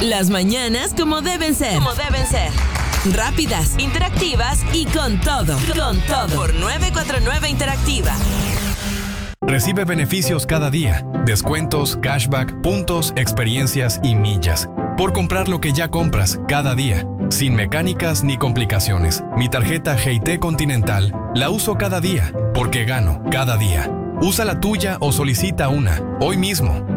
Las mañanas como deben ser. Como deben ser. Rápidas, interactivas y con todo. Con todo. Por 949 Interactiva. Recibe beneficios cada día, descuentos, cashback, puntos, experiencias y millas. Por comprar lo que ya compras cada día, sin mecánicas ni complicaciones. Mi tarjeta GT Continental la uso cada día, porque gano cada día. Usa la tuya o solicita una, hoy mismo.